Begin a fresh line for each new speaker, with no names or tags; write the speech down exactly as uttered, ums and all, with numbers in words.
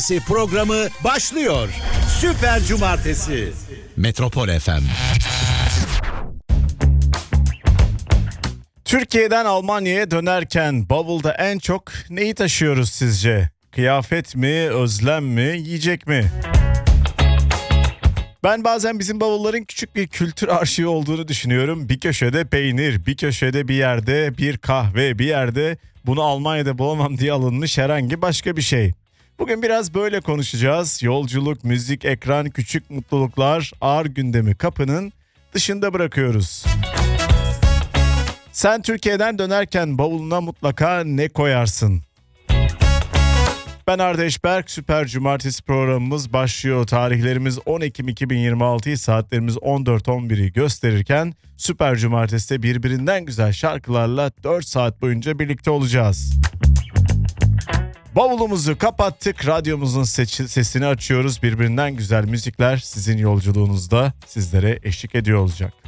programı başlıyor. Süper Cumartesi.
Metropol F M.
Türkiye'den Almanya'ya dönerken bavulda en çok neyi taşıyoruz sizce? Kıyafet mi, özlem mi, yiyecek mi? Ben bazen bizim bavulların küçük bir kültür arşivi olduğunu düşünüyorum. Bir köşede peynir, bir köşede bir yerde bir kahve, bir yerde bunu Almanya'da bulamam diye alınmış herhangi başka bir şey. Bugün biraz böyle konuşacağız. Yolculuk, müzik, ekran, küçük mutluluklar, ağır gündemi kapının dışında bırakıyoruz. Sen Türkiye'den dönerken bavuluna mutlaka ne koyarsın? Ben Arda Eşberk, Süper Cumartesi programımız başlıyor. Tarihlerimiz on Ekim iki bin yirmi altı, saatlerimiz on dört on biri gösterirken Süper Cumartesi'de birbirinden güzel şarkılarla dört saat boyunca birlikte olacağız. Bavulumuzu kapattık, radyomuzun sesini açıyoruz. Birbirinden güzel müzikler sizin yolculuğunuzda sizlere eşlik ediyor olacak.